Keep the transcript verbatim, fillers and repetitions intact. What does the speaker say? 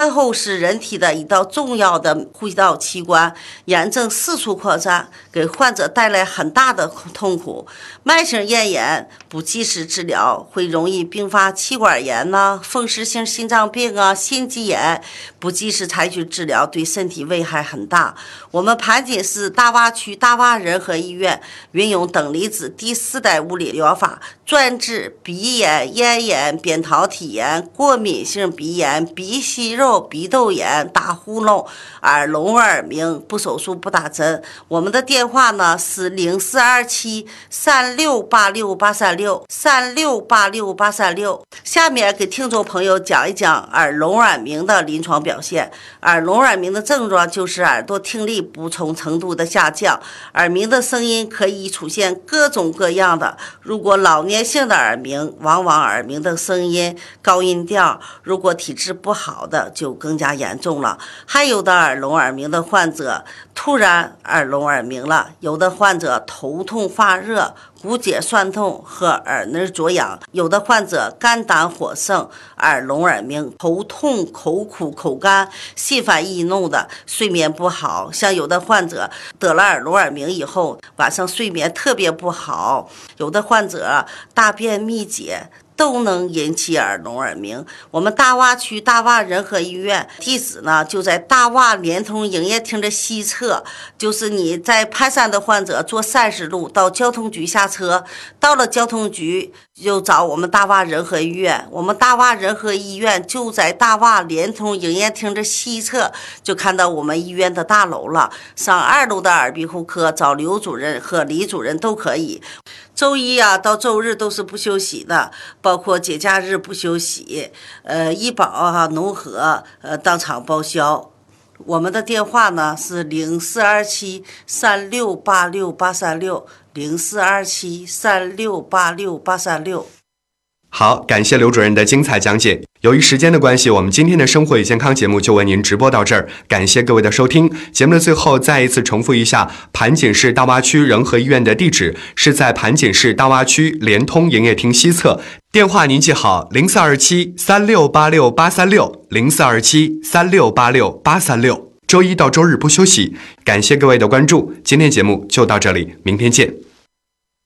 咽喉是人体的一道重要的呼吸道器官，炎症四处扩散，给患者带来很大的痛苦。慢性咽炎不及时治疗，会容易并发气管炎呐、风湿性心脏病啊、心肌炎。不及时采取治疗，对身体危害很大。我们盘锦市大洼区大洼仁和医院运用等离子第四代物理疗法，专治鼻炎、咽炎、扁桃体炎、过敏性鼻炎、鼻息肉、鼻窦炎、打呼噜、耳聋耳鸣，不手术不打针。我们的电话呢是零四二七三六八六八三六三六八六八三六。下面给听众朋友讲一讲耳聋耳鸣的临床表现。耳聋耳鸣的症状就是耳朵听力不同程度的下降，耳鸣的声音可以出现各种各样的。如果老年性的耳鸣，往往耳鸣的声音高音调；如果体质不好的，就更加严重了。还有的耳聋耳鸣的患者突然耳聋耳鸣了，有的患者头痛发热、骨节酸痛和耳内灼痒，有的患者肝胆火盛、耳聋耳鸣、头痛、口苦、口干、心烦易怒的，睡眠不好。像有的患者得了耳聋耳鸣以后，晚上睡眠特别不好，有的患者大便秘结，都能引起耳聋耳鸣。我们大洼区大洼仁和医院地址呢就在大洼联通营业厅的西侧，就是你在盘山的患者坐三十路到交通局下车，到了交通局就找我们大洼仁和医院。我们大洼仁和医院就在大洼联通营业厅的西侧，就看到我们医院的大楼了。上二楼的耳鼻喉科找刘主任和李主任都可以。周一啊到周日都是不休息的，包括节假日不休息。呃，医保啊、农合呃当场报销。我们的电话呢是零四二七三六八六八三六零四二七三六八六八三六。 好，感谢刘主任的精彩讲解。由于时间的关系，我们今天的生活与健康节目就为您直播到这儿，感谢各位的收听。节目的最后再一次重复一下，盘锦市大洼区仁和医院的地址是在盘锦市大洼区联通营业厅西侧，电话您记好零四二七三六八六八三六零四二七三六八六八三六。周一到周日不休息，感谢各位的关注。今天节目就到这里，明天见。